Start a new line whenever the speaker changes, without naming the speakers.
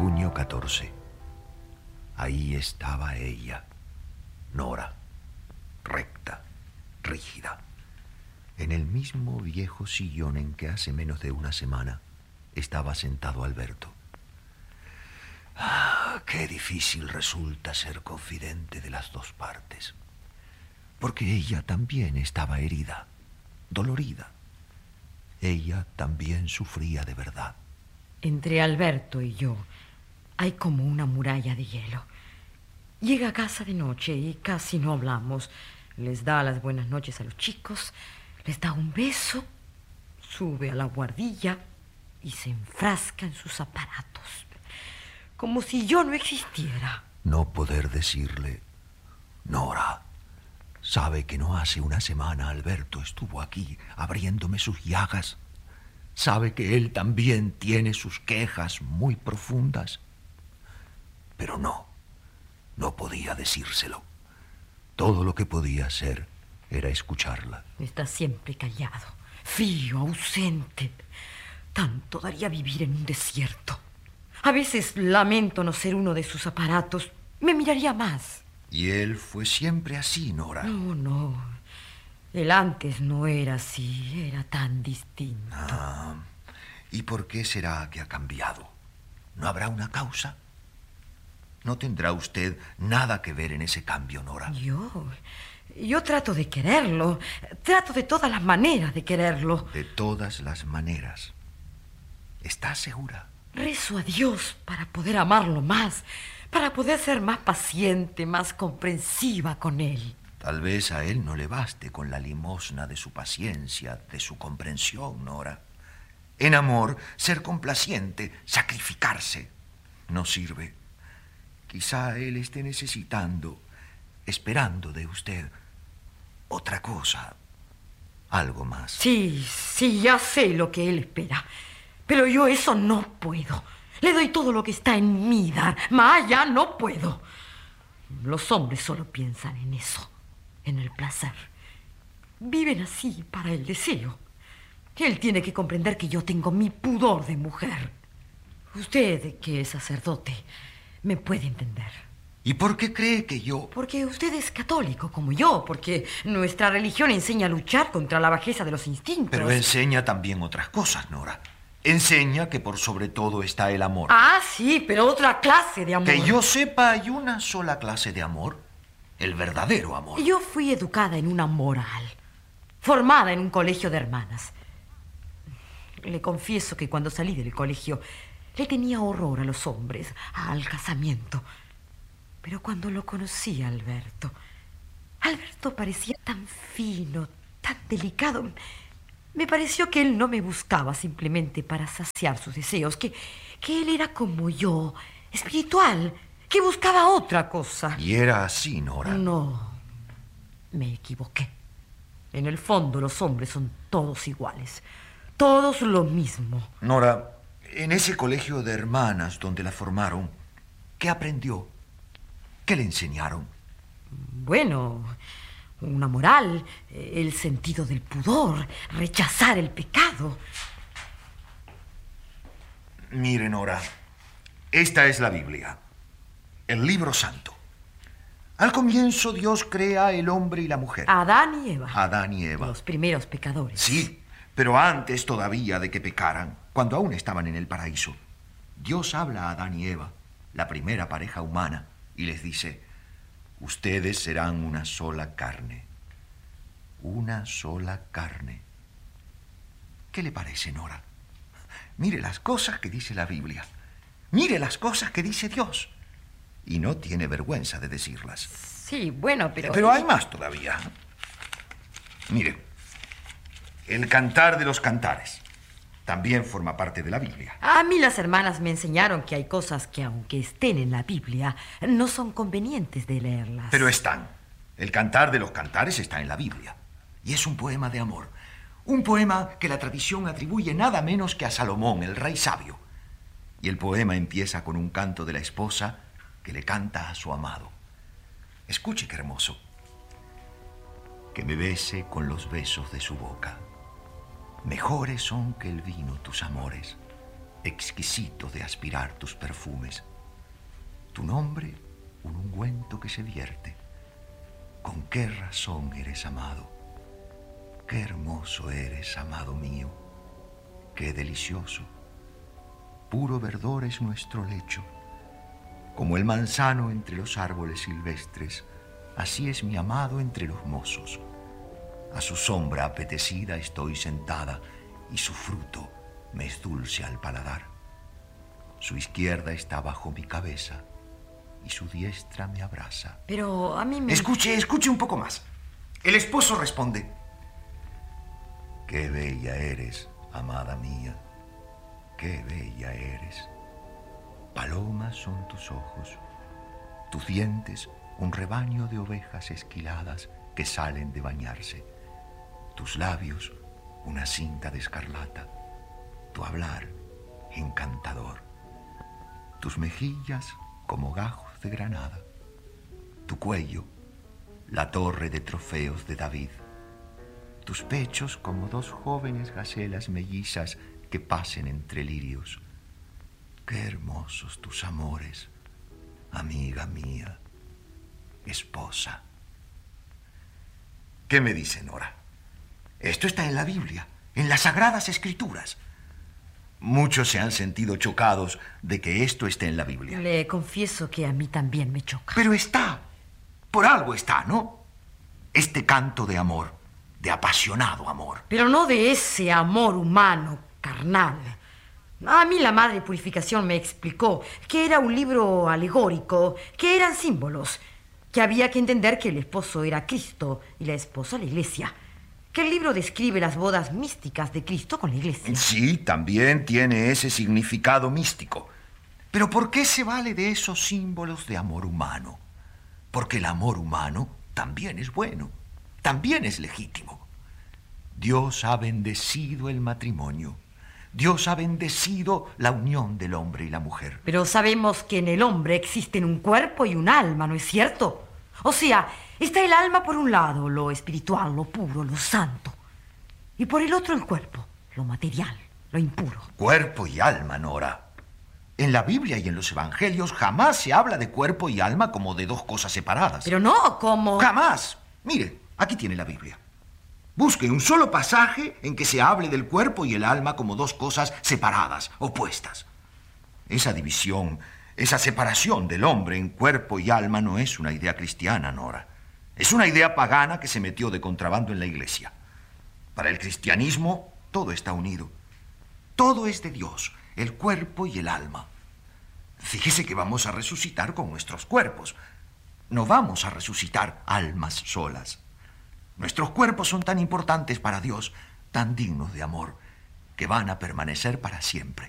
Junio 14. Ahí estaba ella, Nora, recta, rígida, en el mismo viejo sillón en que hace menos de una semana estaba sentado Alberto. Qué difícil resulta ser confidente de las dos partes, porque ella también estaba herida, dolorida. Ella también sufría de verdad.
Entre Alberto y yo hay como una muralla de hielo. Llega a casa de noche y casi no hablamos. Les da las buenas noches a los chicos, les da un beso, sube a la buhardilla y se enfrasca en sus aparatos, como si yo no existiera.
No poder decirle: Nora, sabe que no hace una semana Alberto estuvo aquí abriéndome sus llagas. Sabe que él también tiene sus quejas muy profundas. Pero no podía decírselo. Todo lo que podía hacer era escucharla.
Está siempre callado, frío, ausente. Tanto daría vivir en un desierto. A veces lamento no ser uno de sus aparatos. Me miraría más.
Y él fue siempre así, Nora.
No. Él antes no era así, era tan distinto.
¿Y por qué será que ha cambiado? ¿No habrá una causa? ¿No tendrá usted nada que ver en ese cambio, Nora?
Yo trato de quererlo. Trato de todas las maneras de quererlo.
De todas las maneras. ¿Estás segura?
Rezo a Dios para poder amarlo más, para poder ser más paciente, más comprensiva con él.
Tal vez a él no le baste con la limosna de su paciencia, de su comprensión, Nora. En amor, ser complaciente, sacrificarse, no sirve. Quizá él esté necesitando, esperando de usted otra cosa, algo más.
Sí, ya sé lo que él espera. Pero yo eso no puedo. Le doy todo lo que está en mí dar. Más allá no puedo. Los hombres solo piensan en eso, en el placer. Viven así para el deseo. Él tiene que comprender que yo tengo mi pudor de mujer. Usted, que es sacerdote, me puede entender.
¿Y por qué cree que yo...?
Porque usted es católico como yo, porque nuestra religión enseña a luchar contra la bajeza de los instintos.
Pero enseña también otras cosas, Nora. Enseña que por sobre todo está el amor.
Sí, pero otra clase de amor.
Que yo sepa, hay una sola clase de amor. El verdadero amor.
Yo fui educada en una moral, formada en un colegio de hermanas. Le confieso que cuando salí del colegio le tenía horror a los hombres, al casamiento. Pero cuando lo conocí a Alberto parecía tan fino, tan delicado. Me pareció que él no me buscaba simplemente para saciar sus deseos, que él era como yo, espiritual, que buscaba otra cosa.
¿Y era así, Nora?
No, me equivoqué. En el fondo los hombres son todos iguales, todos lo mismo.
Nora, en ese colegio de hermanas donde la formaron, ¿qué aprendió? ¿Qué le enseñaron?
Bueno, una moral, el sentido del pudor, rechazar el pecado.
Mire, Nora, esta es la Biblia, el libro santo. Al comienzo Dios crea el hombre y la mujer.
Adán y Eva.
Adán y Eva.
Los primeros pecadores.
Sí, pero antes todavía de que pecaran, cuando aún estaban en el paraíso, Dios habla a Adán y Eva, la primera pareja humana, y les dice: ustedes serán una sola carne. Una sola carne. ¿Qué le parece, Nora? Mire las cosas que dice la Biblia. Mire las cosas que dice Dios. Y no tiene vergüenza de decirlas.
Sí, bueno, pero...
Pero hay más todavía. Mire, el Cantar de los Cantares también forma parte de la Biblia.
A mí las hermanas me enseñaron que hay cosas que, aunque estén en la Biblia, no son convenientes de leerlas.
Pero están. El Cantar de los Cantares está en la Biblia. Y es un poema de amor. Un poema que la tradición atribuye nada menos que a Salomón, el rey sabio. Y el poema empieza con un canto de la esposa que le canta a su amado. Escuche qué hermoso. Que me bese con los besos de su boca. Mejores son que el vino tus amores. exquisito de aspirar tus perfumes. Tu nombre, un ungüento que se vierte. ¿Con qué razón eres amado? Qué hermoso eres, amado mío. Qué delicioso. Puro verdor es nuestro lecho. Como el manzano entre los árboles silvestres, así es mi amado entre los mozos. A su sombra apetecida estoy sentada y su fruto me es dulce al paladar. Su izquierda está bajo mi cabeza y su diestra me abraza.
Pero a mí me...
Escuche un poco más. El esposo responde: qué bella eres, amada mía, qué bella eres. Palomas son tus ojos, tus dientes un rebaño de ovejas esquiladas que salen de bañarse, tus labios una cinta de escarlata, tu hablar encantador, tus mejillas como gajos de granada, tu cuello la torre de trofeos de David, tus pechos como dos jóvenes gacelas mellizas que pasen entre lirios. Qué hermosos tus amores, amiga mía, esposa. ¿Qué me dice Nora? Esto está en la Biblia, en las Sagradas Escrituras. Muchos se han sentido chocados de que esto esté en la Biblia.
Le confieso que a mí también me choca.
Pero está, por algo está, ¿no? Este canto de amor, de apasionado amor.
Pero no de ese amor humano, carnal. A mí la Madre Purificación me explicó que era un libro alegórico, que eran símbolos, que había que entender que el esposo era Cristo y la esposa la Iglesia, que el libro describe las bodas místicas de Cristo con la Iglesia.
Sí, también tiene ese significado místico. Pero ¿por qué se vale de esos símbolos de amor humano? Porque el amor humano también es bueno, también es legítimo. Dios ha bendecido el matrimonio. Dios ha bendecido la unión del hombre y la mujer.
Pero sabemos que en el hombre existen un cuerpo y un alma, ¿no es cierto? O sea, está el alma por un lado, lo espiritual, lo puro, lo santo. Y por el otro el cuerpo, lo material, lo impuro.
Cuerpo y alma, Nora. En la Biblia y en los Evangelios jamás se habla de cuerpo y alma como de dos cosas separadas.
Pero no como...
¡Jamás! Mire, aquí tiene la Biblia. Busque un solo pasaje en que se hable del cuerpo y el alma como dos cosas separadas, opuestas. Esa división, esa separación del hombre en cuerpo y alma no es una idea cristiana, Nora. Es una idea pagana que se metió de contrabando en la Iglesia. Para el cristianismo, todo está unido. Todo es de Dios, el cuerpo y el alma. Fíjese que vamos a resucitar con nuestros cuerpos. No vamos a resucitar almas solas. Nuestros cuerpos son tan importantes para Dios, tan dignos de amor, que van a permanecer para siempre.